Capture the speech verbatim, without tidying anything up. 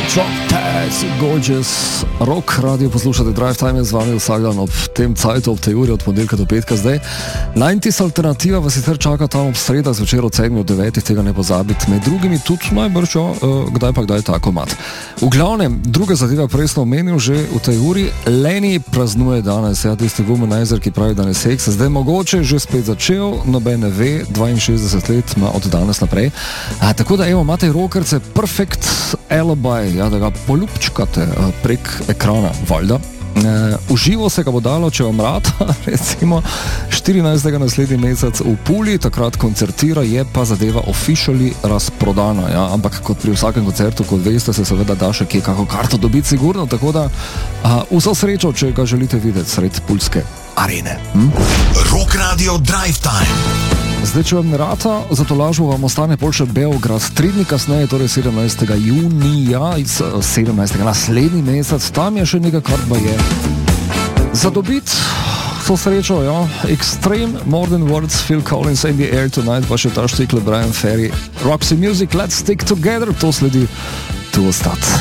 Drop Taz, Gorgeous Rock, radio poslušate Drive Time, je z vami vsak dan ob tem cajtu, ob tej uri, od ponedeljka do petka zdaj. devetdeset alternativa vas sicer čaka tam ob sredah zvečer od sedmih do devetih, tega ne pozabiti. Med drugimi tudi najbrž, uh, kdaj pa kdaj tako mat. V glavnem, druga zadeva, prej sem omenil že v tej uri, Lenny praznuje danes, ja, tisti womanizer, ki pravi, da ne seks, zdaj mogoče že spet začel, noben ne ve, dvainšestdeset let ima od danes naprej. A, tako da, evo, imate rokerce, perfect alibi, ja, da ga poljubčkate uh, prek ekrana, valjda. Uh, uživo se ga bo dalo, če vam rad, recimo štirinajstega naslednji mesec v Puli, takrat koncertira, je pa zadeva officially razprodana, ja, ampak kot pri vsakem koncertu, kot veste, se seveda da še kje kako karto dobiti sigurno, tako da uh, vso srečo, če ga želite videti sred pulske arene. Hm? Rock Radio Drive Time. Zdaj, če vam ne rata, za to lažbo vam ostane pol še Beograd. Tri dni kasneje, torej sedemnajstega junija, sedemnajstega naslednji mesec, tam je še nekaj, kar pa je za dobiti. So srečo, ja. Extreme, More Than Words, Phil Collins, In The Air Tonight, pa še ta štikle Brian Ferry. Roxy Music, Let's Stick Together, to sledi tu ostat.